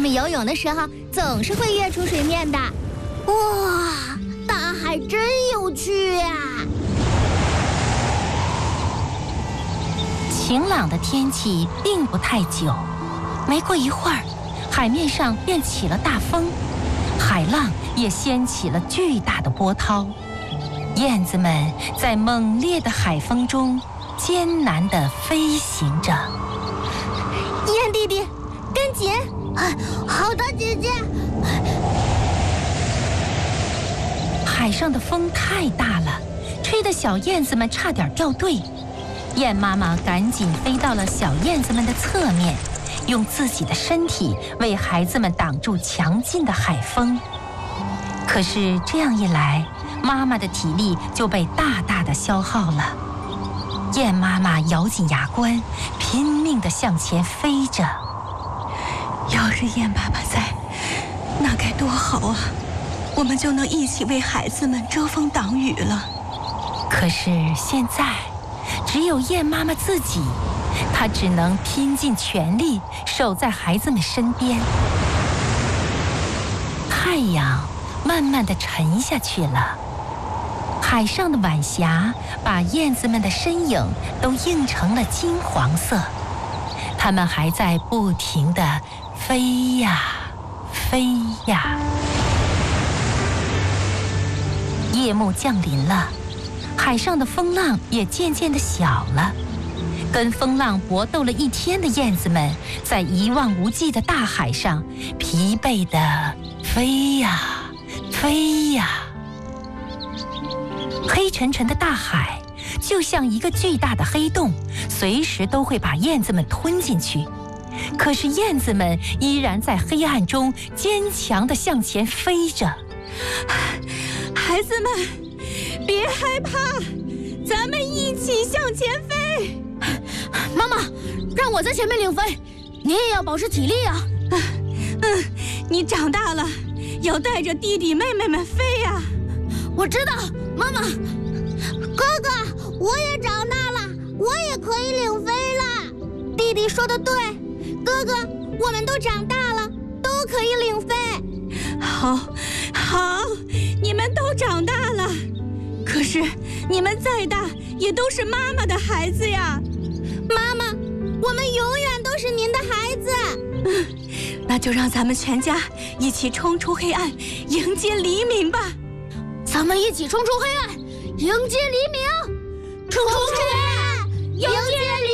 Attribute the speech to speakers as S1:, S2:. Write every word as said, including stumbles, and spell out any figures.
S1: 们游泳的时候总是会跃出水面的。
S2: 哇，大海真有趣呀！
S3: 晴朗的天气并不太久，没过一会儿，海面上便起了大风，海浪也掀起了巨大的波涛。燕子们在猛烈的海风中艰难地飞行着。
S1: 燕弟弟，跟紧！
S2: 哎，好的，姐姐。
S3: 海上的风太大了，吹得小燕子们差点掉队。燕妈妈赶紧飞到了小燕子们的侧面，用自己的身体为孩子们挡住强劲的海风。可是这样一来，妈妈的体力就被大大的消耗了。燕妈妈咬紧牙关，拼命地向前飞着。
S4: 要是燕爸爸在，那该多好啊！我们就能一起为孩子们遮风挡雨了。
S3: 可是现在，只有燕妈妈自己，她只能拼尽全力守在孩子们身边。太阳慢慢地沉下去了，海上的晚霞把燕子们的身影都映成了金黄色。它们还在不停地飞呀飞呀。夜幕降临了，海上的风浪也渐渐地小了。跟风浪搏斗了一天的燕子们，在一望无际的大海上疲惫地飞呀飞呀。黑沉沉的大海就像一个巨大的黑洞，随时都会把燕子们吞进去。可是燕子们依然在黑暗中坚强地向前飞着。
S4: 孩子们，别害怕，咱们一起向前飞。
S2: 妈妈，让我在前面领飞，你也要保持体力啊。
S4: 嗯嗯，你长大了，要带着弟弟妹妹们飞呀。
S2: 我知道，妈妈。哥哥，我也长大了，我也可以领飞了。
S1: 弟弟说的对，哥哥，我们都长大了，都可以领飞。
S4: 好，好，你们都长大了，可是你们再大也都是妈妈的孩子呀。
S1: 妈妈，我们永远都是您的孩子。
S4: 嗯，那就让咱们全家一起冲出黑暗，迎接黎明吧。
S2: 咱们一起冲出黑暗，迎接黎明，
S1: 冲出黑暗，迎接黎明。